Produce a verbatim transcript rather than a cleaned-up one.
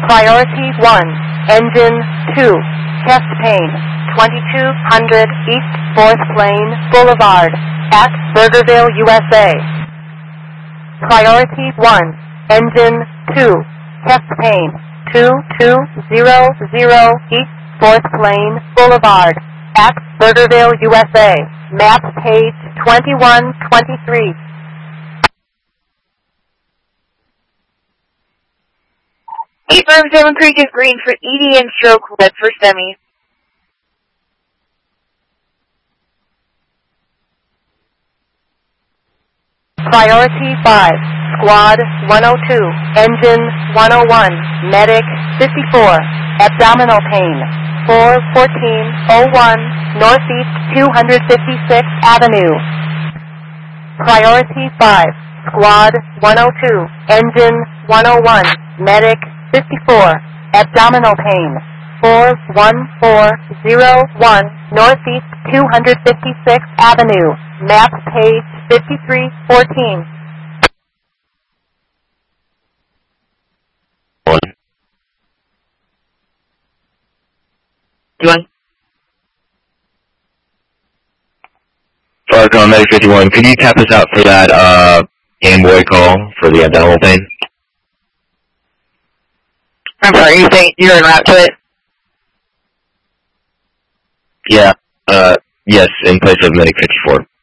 Priority one, Engine two, chest pain, twenty-two hundred East fourth Lane Boulevard, at Burgerville, U S A. Priority one, Engine two, chest pain, two two zero zero East fourth Lane Boulevard, at Burgerville, U S A. Map page twenty-one twenty-three. eight five seven Creek is green for E D and stroke, red for semis. Priority five, Squad one oh two, Engine one oh one, Medic fifty-four, abdominal pain, four fourteen oh one, Northeast two hundred fifty-sixth Avenue. Priority five, Squad one oh two, Engine one oh one, Medic fifty-four, abdominal pain, four one four zero one, Northeast two hundred fifty-sixth Avenue, map page fifty-three fourteen. One. One. Falcon Medic fifty-one, could you tap us out for that uh, Amboy call for the abdominal pain? I'm sorry, you saying you're en route to it? Yeah, uh, yes, in place of Medic fifty-four.